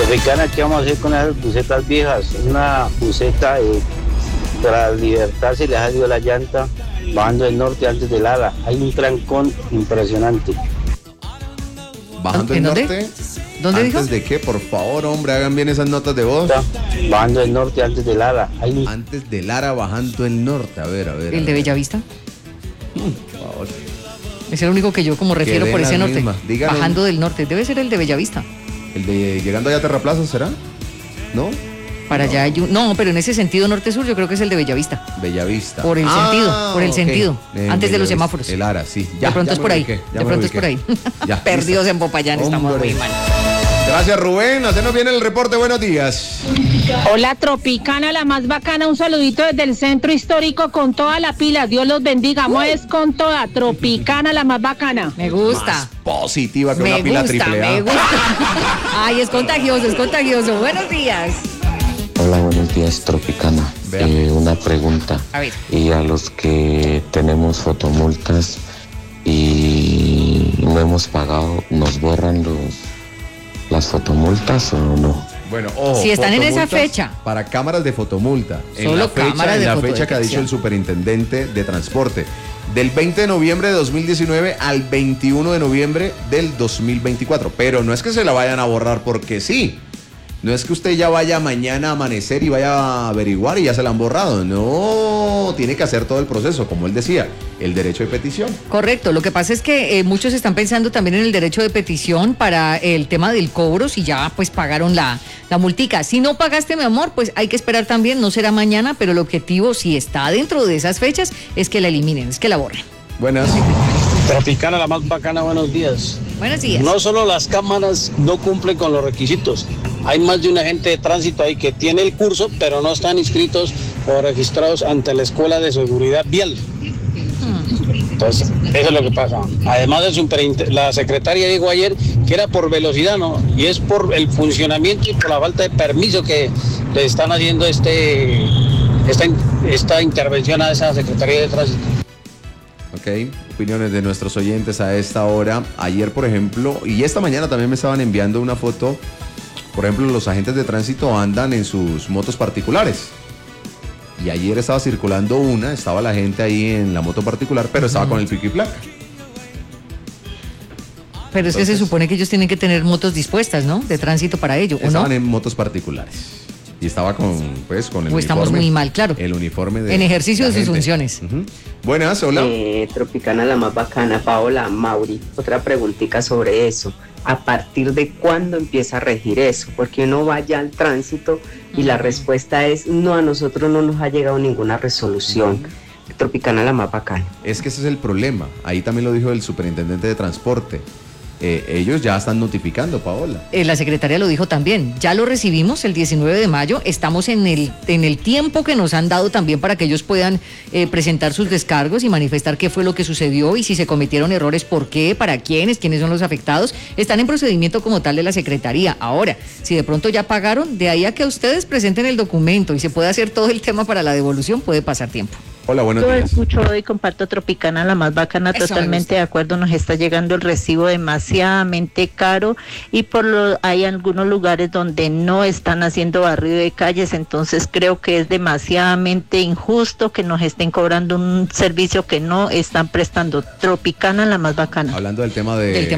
Tropicana, ¿qué vamos a hacer con esas busetas viejas? Una buseta para Libertad se les ha dio la llanta bajando del norte antes de Lara. Hay un trancón impresionante. Bajando el ¿Dónde? norte. ¿Dónde dijo? ¿Antes de qué? Por favor, hombre, hagan bien esas notas de voz. Bajando del norte antes de Lara. Antes de Lara, bajando el norte. A ver. ¿El de Bellavista? Por favor. Es el único que yo como refiero den por ese las norte. mismas. Díganme. Bajando del norte. Debe ser el de Bellavista. ¿El de llegando allá a Terraplaza será? ¿No? Para allá hay un... No, pero en ese sentido norte-sur yo creo que es el de Bellavista. Bellavista. Por el ok. sentido. Antes de los semáforos. El Ara, sí. De pronto es por ahí. De pronto es por ahí. Ya, Perdidos listo. en Popayán, estamos Hombre. muy mal. Gracias, Rubén. Hacenos bien el reporte. Buenos días. Hola, Tropicana, la más bacana. Un saludito desde el centro histórico con toda la pila. Dios los bendiga. Es con toda. Tropicana, la más bacana. Me gusta. Más positiva que Me una pila gusta, triple A. me gusta. Ay, es contagioso, es contagioso. Buenos días. Hola, buenos días, Tropicana. Vea. Una pregunta. A ver. Y a los que tenemos fotomultas y no hemos pagado, ¿nos borran las fotomultas o no? Bueno, ojo, Si están en esa fotomultas fecha. Para cámaras de fotomulta. Solo cámaras de en la fecha que ha dicho fotodetección. el superintendente de transporte. Del 20 de noviembre de 2019 al 21 de noviembre del 2024. Pero no es que se la vayan a borrar porque sí. No es que usted ya vaya mañana a amanecer y vaya a averiguar y ya se la han borrado. No, tiene que hacer todo el proceso, como él decía, el derecho de petición. Correcto, lo que pasa es que muchos están pensando también en el derecho de petición para el tema del cobro, si ya pues pagaron la multica. Si no pagaste, mi amor, pues hay que esperar también, no será mañana, pero el objetivo, si está dentro de esas fechas, es que la eliminen, es que la borren. Buenas. Tropicana, la más bacana, buenos días. Buenos días. No solo las cámaras no cumplen con los requisitos, hay más de un agente de tránsito ahí que tiene el curso, pero no están inscritos o registrados ante la Escuela de Seguridad Vial. Entonces, eso es lo que pasa. Además, la secretaria dijo ayer que era por velocidad, ¿no? Y es por el funcionamiento y por la falta de permiso que le están haciendo esta intervención a esa Secretaría de Tránsito. Ok, opiniones de nuestros oyentes a esta hora. Ayer, por ejemplo, y esta mañana también me estaban enviando una foto. Por ejemplo, los agentes de tránsito andan en sus motos particulares. Y ayer estaba circulando estaba la gente ahí en la moto particular, pero estaba con el pico y placa. Pero es que se supone que ellos tienen que tener motos dispuestas, ¿no? De tránsito para ello, ¿o no? Estaban en motos particulares. Y estaba con el uniforme. Estamos muy mal, claro. El uniforme de... En ejercicio de sus agente. funciones. Uh-huh. Buenas, hola. Tropicana, la más bacana. Paola, Mauri, otra preguntita sobre eso. ¿A partir de cuándo empieza a regir eso? Porque uno vaya al tránsito y la respuesta es no, a nosotros no nos ha llegado ninguna resolución. Tropicana, la más bacana. Es que ese es el problema. Ahí también lo dijo el superintendente de transporte. Ellos ya están notificando, Paola. La secretaria lo dijo también, ya lo recibimos el 19 de mayo, estamos en el tiempo que nos han dado también para que ellos puedan presentar sus descargos y manifestar qué fue lo que sucedió y si se cometieron errores, por qué, para quiénes son los afectados. Están en procedimiento como tal de la secretaría. Ahora, si de pronto ya pagaron, de ahí a que ustedes presenten el documento y se pueda hacer todo el tema para la devolución, puede pasar tiempo. Hola, buenos Yo días. escucho y comparto Tropicana, la más bacana, Eso me totalmente gusta. de acuerdo. Nos está llegando el recibo demasiadamente caro y hay algunos lugares donde no están haciendo barrido de calles, entonces creo que es demasiadamente injusto que nos estén cobrando un servicio que no están prestando. Tropicana, la más bacana. Hablando del tema de